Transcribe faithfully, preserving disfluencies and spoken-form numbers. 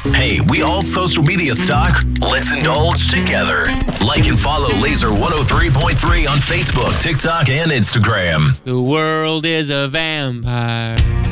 Hey, we all social media stock. Let's indulge together. Like and follow Laser one oh three point three on Facebook, TikTok, and Instagram. The world is a vampire.